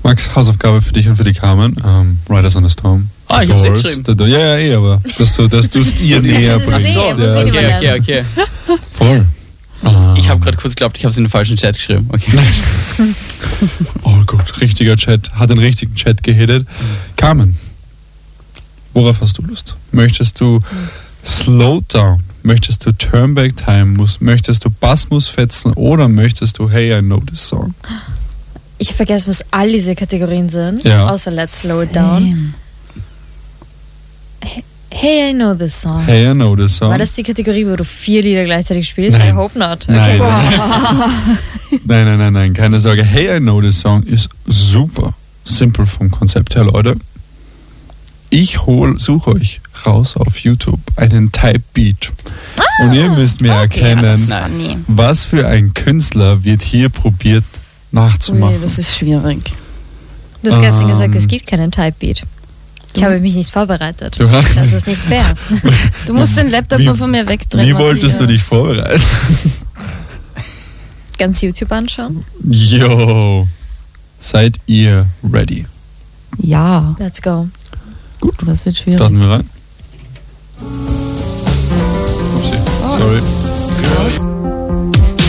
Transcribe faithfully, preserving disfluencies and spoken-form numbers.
Max, Hausaufgabe für dich und für die Carmen. Um, Riders on the Storm. Ah, ich hab's eh geschrieben. Ja, ja, eh, aber dass du dass es ihr näher bringst. So, ja, okay, okay, okay. Voll. Um. Ich habe gerade kurz geglaubt, ich habe es in den falschen Chat geschrieben. Okay. Oh gut, richtiger Chat. Hat den richtigen Chat gehittet. Carmen, worauf hast du Lust? Möchtest du Slow Down? Möchtest du Turn Back Time? Möchtest du Bassmus fetzen? Oder möchtest du Hey, I Know This Song? Ich habe vergessen, was all diese Kategorien sind. Ja. Außer Let's Slow It Down. Hey, I Know This Song. Hey, I Know This Song. War das die Kategorie, wo du vier Lieder gleichzeitig spielst? Nein. I hope not. Okay. Nein. nein, nein, nein, nein, keine Sorge. Hey, I Know This Song ist super simpel vom Konzept her, Leute. Ich hol, suche euch raus auf YouTube einen Type Beat. Ah, und ihr müsst mir okay, erkennen, ja, nice. was für ein Künstler wird hier probiert nachzumachen. Ui, das ist schwierig. Du hast gestern ähm, gesagt, es gibt keinen Type Beat. Ich habe mich nicht vorbereitet. Du hast das ist nicht fair. Du musst den Laptop wie, nur von mir wegdrehen. Wie wolltest du dich vorbereiten? Ganz YouTube anschauen? Yo. Seid ihr ready? Ja. Let's go. Gut. Das wird schwierig. Starten wir rein. Upsi. Sorry. Krass.